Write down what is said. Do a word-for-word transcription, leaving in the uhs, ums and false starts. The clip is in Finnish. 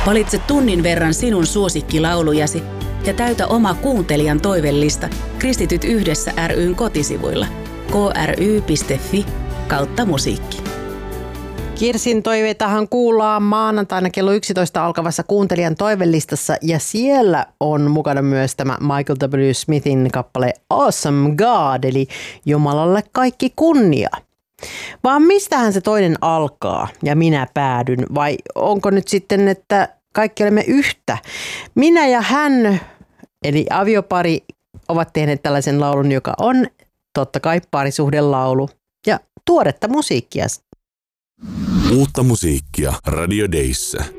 Valitse tunnin verran sinun suosikkilaulujasi ja täytä oma kuuntelijan toivellista Kristityt yhdessä ry:n kotisivuilla k r y piste f i kautta musiikki. Kirsin toiveitahan kuullaan maanantaina kello yksitoista alkavassa kuuntelijan toivellistassa ja siellä on mukana myös tämä Michael W. Smithin kappale Awesome God eli Jumalalle kaikki kunnia. Vaan mistähän se toinen alkaa ja minä päädyn vai onko nyt sitten, että kaikki olemme yhtä? Minä ja hän eli aviopari ovat tehneet tällaisen laulun, joka on totta kai parisuhdelaulu ja tuoretta musiikkia. Uutta musiikkia Radio Dayssä.